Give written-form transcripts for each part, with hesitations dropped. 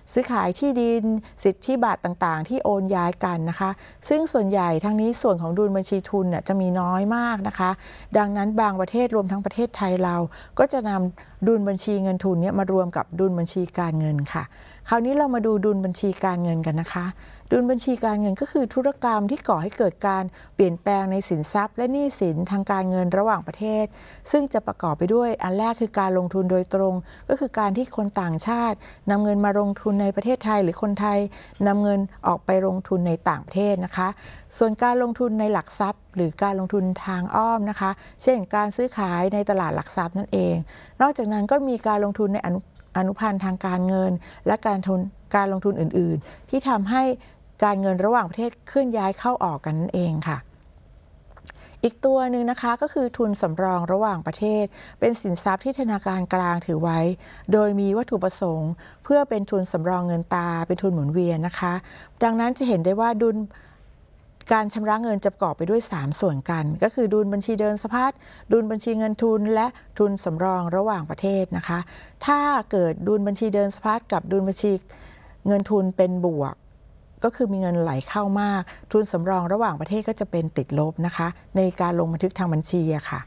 ซื้อขายที่ดินสิทธิบัตรต่างๆที่โอนย้ายกันนะคะซึ่งส่วนใหญ่ทั้งนี้ส่วนของดุลบัญชีทุนจะมีน้อยมากนะคะดังนั้นบางประเทศรวมทั้งประเทศไทยเราก็จะนำดุลบัญชีเงินทุนมารวมกับดุลบัญชีการเงินค่ะคราวนี้เรามาดูดุลบัญชีการเงินกันนะคะดุลบัญชีการเงินก็คือธุรกรรมที่ก่อให้เกิดการเปลี่ยนแปลงในสินทรัพย์และหนี้สินทางการเงินระหว่างประเทศซึ่งจะประกอบไปด้วยอันแรกคือการลงทุนโดยตรงก็คือการที่คนต่างชาตินำเงินมาลงทุนในประเทศไทยหรือคนไทยนำเงินออกไปลงทุนในต่างประเทศนะคะส่วนการลงทุนในหลักทรัพย์หรือการลงทุนทางอ้อมนะคะเช่นการซื้อขายในตลาดหลักทรัพย์นั่นเองนอกจากนั้นก็มีการลงทุนในอนุพันธ์ทางการเงินและการลงทุนอื่นๆที่ทำให้การเงินระหว่างประเทศเคลื่อนย้ายเข้าออกกันนั่นเองค่ะอีกตัวหนึ่งนะคะก็คือทุนสำรองระหว่างประเทศเป็นสินทรัพย์ที่ธนาคารกลางถือไว้โดยมีวัตถุประสงค์เพื่อเป็นทุนสำรองเงินตราเป็นทุนหมุนเวียนนะคะดังนั้นจะเห็นได้ว่าดุลการชำระเงินจะประกอบไปด้วย3ส่วนกันก็คือดุลบัญชีเดินสะพัดดุลบัญชีเงินทุนและทุนสำรองระหว่างประเทศนะคะถ้าเกิดดุลบัญชีเดินสะพัดกับดุลบัญชีเงินทุนเป็นบวกก็คือมีเงินไหลเข้ามากทุนสำรองระหว่างประเทศก็จะเป็นติดลบนะคะในการลงบันทึกทางบัญชีค่ะ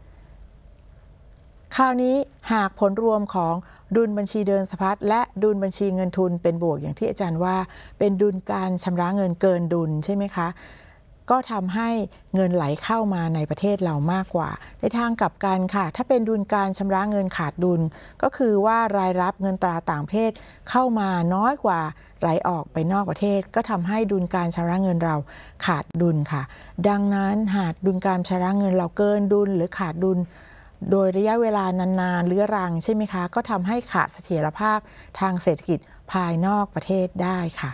คราวนี้หากผลรวมของดุลบัญชีเดินสะพัดและดุลบัญชีเงินทุนเป็นบวกอย่างที่อาจารย์ว่าเป็นดุลการชำระเงินเกินดุลใช่ไหมคะก็ทำให้เงินไหลเข้ามาในประเทศเรามากกว่าในทางกลับกันค่ะถ้าเป็นดุลการชำระเงินขาดดุลก็คือว่ารายรับเงินตราต่างประเทศเข้ามาน้อยกว่าไหลออกไปนอกประเทศก็ทำให้ดุลการชำระเงินเราขาดดุลค่ะดังนั้นหากดุลการชำระเงินเราเกินดุลหรือขาดดุลโดยระยะเวลานานๆเรื้อรังใช่ไหมคะก็ทำให้ขาดเสถียรภาพทางเศรษฐกิจภายนอกประเทศได้ค่ะ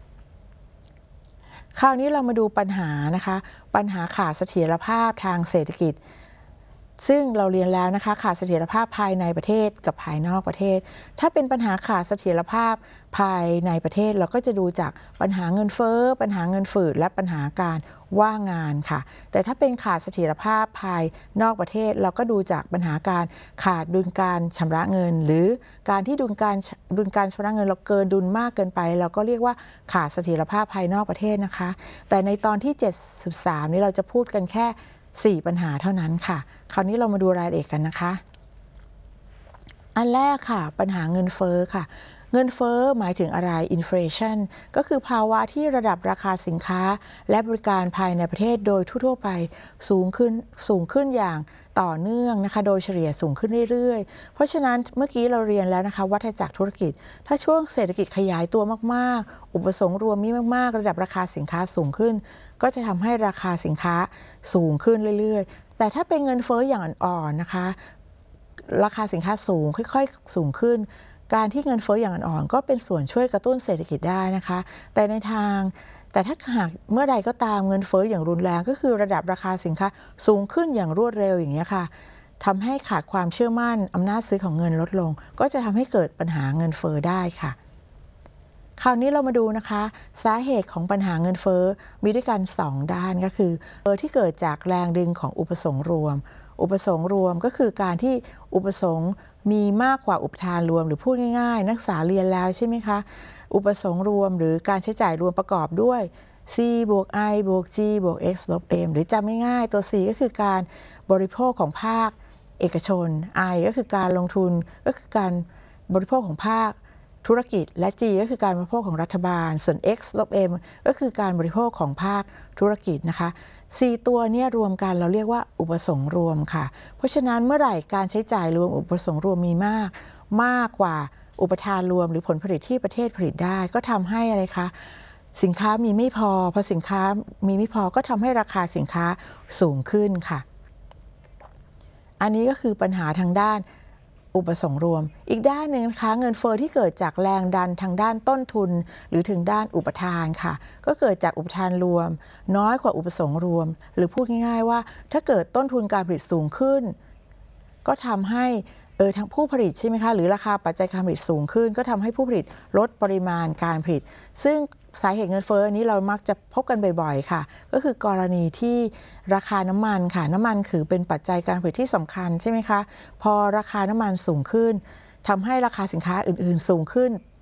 คราวนี้เรามาดูปัญหานะคะปัญหาขาดเสถียรภาพทางเศรษฐกิจซึ่งเราเรียนแล้วนะคะขาดเสถียรภาพภายในประเทศกับภายนอกประเทศถ้าเป็นปัญหาขาดเสถียรภาพภายในประเทศเราก็จะดูจากปัญหาเงินเฟ้อปัญหาเงินฝืดและปัญหาการว่างงานค่ะแต่ถ้าเป็นขาดเสถียรภาพภายนอกประเทศเราก็ดูจากปัญหาการขาดดุลการชำระเงินหรือการที่ดุลการชำระเงินเราเกินดุลมากเกินไปเราก็เรียกว่าขาดเสถียรภาพภายนอกประเทศนะคะแต่ในตอนที่73นี้เราจะพูดกันแค่4ปัญหาเท่านั้นค่ะคราวนี้เรามาดูรายละเอียดกันนะคะอันแรกค่ะปัญหาเงินเฟ้อค่ะเงินเฟ้อหมายถึงอะไร inflation ก็คือภาวะที่ระดับราคาสินค้าและบริการภายในประเทศโดยทั่วๆไปสูงขึ้นอย่างต่อเนื่องนะคะโดยเฉลี่ยสูงขึ้นเรื่อยๆเพราะฉะนั้นเมื่อกี้เราเรียนแล้วนะคะวัฏจักรธุรกิจถ้าช่วงเศรษฐกิจขยายตัวมากๆอุปสงค์รวมมีมากๆระดับราคาสินค้าสูงขึ้นก็จะทำให้ราคาสินค้าสูงขึ้นเรื่อยๆแต่ถ้าเป็นเงินเฟ้ออย่างอ่อนๆนะคะราคาสินค้าสูงค่อยๆสูงขึ้นการที่เงินเฟ้ออย่างอ่อนๆก็เป็นส่วนช่วยกระตุ้นเศรษฐกิจได้นะคะแต่ถ้าหากเมื่อใดก็ตามเงินเฟ้ออย่างรุนแรงก็คือระดับราคาสินค้าสูงขึ้นอย่างรวดเร็วอย่างนี้ค่ะทำให้ขาดความเชื่อมั่นอำนาจซื้อของเงินลดลงก็จะทำให้เกิดปัญหาเงินเฟ้อได้ค่ะคราวนี้เรามาดูนะคะสาเหตุของปัญหาเงินเฟ้อมีด้วยกัน2ด้านก็คือที่เกิดจากแรงดึงของอุปสงค์รวมก็คือการที่อุปสงค์มีมากกว่าอุปทานรวมหรือพูดง่ายๆนักศึกษาเรียนแล้วใช่ไหมคะอุปสงค์รวมหรือการใช้จ่ายรวมประกอบด้วย C บวก I บวก G บวก X ลบ M หรือจำง่ายๆตัว C ก็คือการบริโภคของภาคเอกชน I ก็คือการลงทุนก็คือการบริโภคของภาคธุรกิจและ G ก็คือการบริโภคของรัฐบาลส่วน X ลบ M ก็คือการบริโภคของภาคธุรกิจนะคะ4ตัวนี้รวมกันเราเรียกว่าอุปสงค์รวมค่ะเพราะฉะนั้นเมื่อไหร่การใช้จ่ายรวมอุปสงค์รวมมีมากกว่าอุปทานรวมหรือผลผลิตที่ประเทศผลิตได้ก็ทำให้อะไรคะสินค้ามีไม่พอพอสินค้ามีไม่พอก็ทำให้ราคาสินค้าสูงขึ้นค่ะอันนี้ก็คือปัญหาทางด้านอุปสงค์รวมอีกด้านหนึ่งนะคะเงินเฟ้อที่เกิดจากแรงดันทางด้านต้นทุนหรือถึงด้านอุปทานค่ะก็เกิดจากอุปทานรวมน้อยกว่าอุปสงค์รวมหรือพูดง่ายๆว่าถ้าเกิดต้นทุนการผลิตสูงขึ้นก็ทำให้ทางผู้ผลิตใช่ไหมคะหรือราคาปัจจัยการผลิตสูงขึ้นก็ทำให้ผู้ผลิตลดปริมาณการผลิตซึ่งสาเหตุเงินเฟ้อนี้เรามักจะพบกันบ่อยๆค่ะก็คือกรณีที่ราคาน้ำมันค่ะน้ำมันถือเป็นปัจจัยการผลิตที่สำคัญใช่ไหมคะพอราคาน้ำมันสูงขึ้นทำให้ราคาสินค้าอื่นๆสูงขึ้น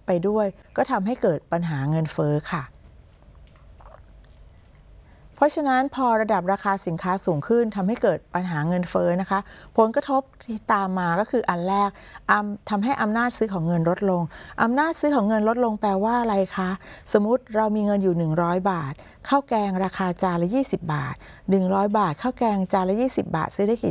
ไปด้วยก็ทำให้เกิดปัญหาเงินเฟ้อค่ะเพราะฉะนั้นพอระดับราคาสินค้าสูงขึ้นทำให้เกิดปัญหาเงินเฟ้อนะคะผลกระทบที่ตามมาก็คืออันแรกทำให้อำนาจซื้อของเงินลดลงอำนาจซื้อของเงินลดลงแปลว่าอะไรคะสมมุติเรามีเงินอยู่100 บาทข้าวแกงราคาจานละ20 บาท100 บาทข้าวแกงจานละ20 บาทซื้อได้กี่